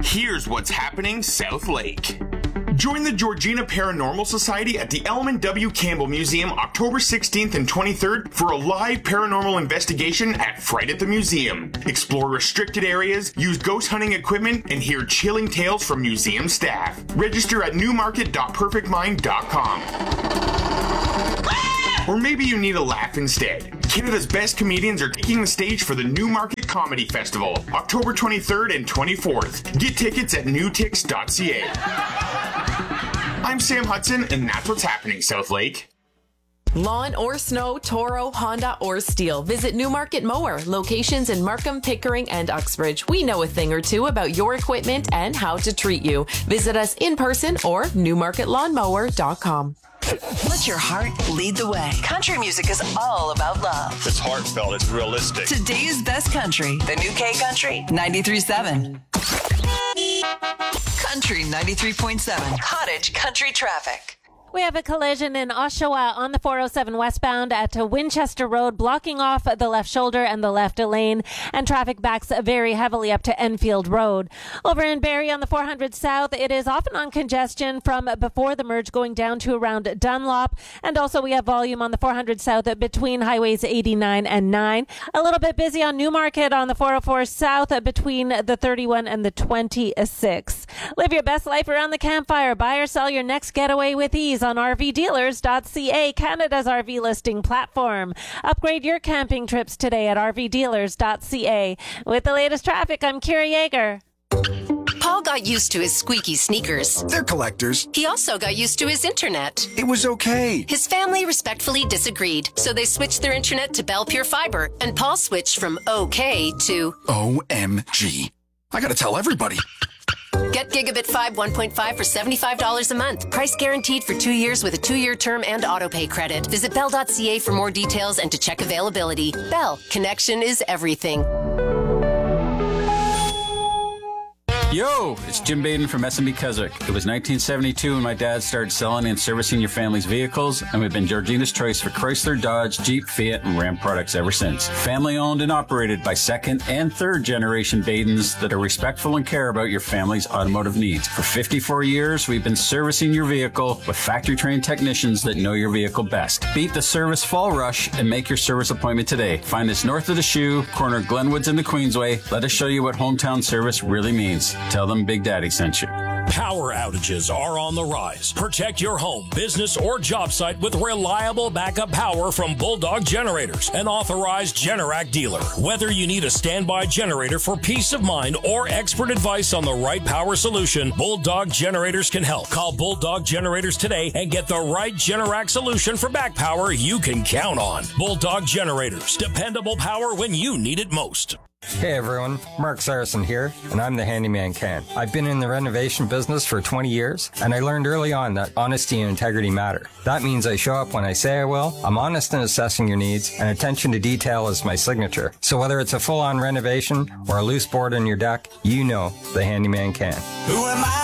Here's what's happening South Lake. Join the Georgina Paranormal Society at the Elman W. Campbell Museum October 16th and 23rd for a live paranormal investigation at Fright at the Museum. Explore restricted areas, use ghost hunting equipment, and hear chilling tales from museum staff. Register at newmarket.perfectmind.com. Or maybe you need a laugh instead. Canada's best comedians are taking the stage for the Newmarket Comedy Festival, October 23rd and 24th. Get tickets at newtix.ca. I'm Sam Hudson, and that's what's happening, South Lake. Lawn or snow, Toro, Honda, or Steel. Visit Newmarket Mower. Locations in Markham, Pickering, and Uxbridge. We know a thing or two about your equipment and how to treat you. Visit us in person or newmarketlawnmower.com. Let your heart lead the way. Country music is all about love. It's heartfelt. It's realistic. Today's best country. The new K Country 93.7. Country 93.7. Cottage Country Traffic. We have a collision in Oshawa on the 407 westbound at Winchester Road, blocking off the left shoulder and the left lane, and traffic backs very heavily up to Enfield Road. Over in Barrie on the 400 south, it is often on congestion from before the merge going down to around Dunlop, and also we have volume on the 400 south between highways 89 and 9. A little bit busy on Newmarket on the 404 south between the 31 and the 26. Live your best life around the campfire. Buy or sell your next getaway with ease on RVdealers.ca, Canada's RV listing platform. Upgrade your camping trips today at RVdealers.ca. With the latest traffic, I'm Kira Yeager. Paul got used to his squeaky sneakers. They're collectors. He also got used to his internet. It was okay. His family respectfully disagreed, so they switched their internet to Bell Pure Fiber, and Paul switched from okay to OMG. I gotta tell everybody. Get Gigabit 5 1.5 for $75 a month. Price guaranteed for 2 years with a 2-year term and autopay credit. Visit Bell.ca for more details and to check availability. Bell, connection is everything. Yo, it's Jim Baden from S&B Keswick. It was 1972 when my dad started selling and servicing your family's vehicles, and we've been Georgina's choice for Chrysler, Dodge, Jeep, Fiat, and Ram products ever since. Family owned and operated by second and third generation Badens that are respectful and care about your family's automotive needs. For 54 years, we've been servicing your vehicle with factory trained technicians that know your vehicle best. Beat the service fall rush and make your service appointment today. Find us north of the Shoe, corner Glenwoods and the Queensway. Let us show you what hometown service really means. Tell them Big Daddy sent you. Power outages are on the rise. Protect your home, business, or job site with reliable backup power from Bulldog Generators, an authorized Generac dealer. Whether you need a standby generator for peace of mind or expert advice on the right power solution, Bulldog Generators can help. Call Bulldog Generators today and get the right Generac solution for back power you can count on. Bulldog Generators, dependable power when you need it most. Hey everyone, Mark Saracen here, and I'm the Handyman Can. I've been in the renovation business for 20 years, and I learned early on that honesty and integrity matter. That means I show up when I say I will, I'm honest in assessing your needs, and attention to detail is my signature. So whether it's a full-on renovation or a loose board on your deck, you know the Handyman Can. Who am I?